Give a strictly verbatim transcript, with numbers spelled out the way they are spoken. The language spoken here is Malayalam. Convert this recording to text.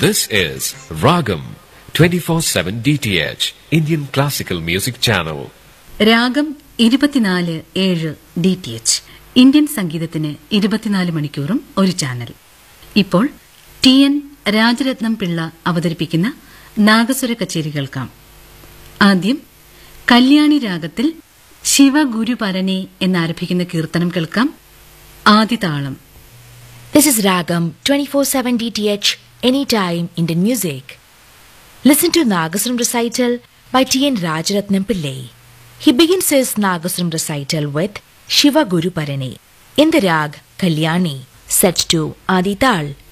This is Ragam twenty-four seven D T H, Indian Classical Music Channel. രാഗം ഇരുപത്തിനാല് ഏഴ് ഡി ടി എച്ച്, ഇന്ത്യൻ സംഗീതത്തിന് ഇരുപത്തിനാല് മണിക്കൂറും ഒരു ചാനൽ. ഇപ്പോൾ ടി എൻ രാജരത്നം പിള്ള അവതരിപ്പിക്കുന്ന നാഗസ്വര കച്ചേരി കേൾക്കാം. ആദ്യം കല്യാണി രാഗത്തിൽ ശിവഗുരുപരനെ എന്നാരംഭിക്കുന്ന കീർത്തനം കേൾക്കാം. ആദിതാളം. This is Ragam twenty-four seven D T H, anytime Indian music. Listen to Nagaswaram recital by T N Rajaratnam Pillai. He begins his Nagaswaram recital with Shiva Guru Parane in the rag Kalyani, set to Adi Tal.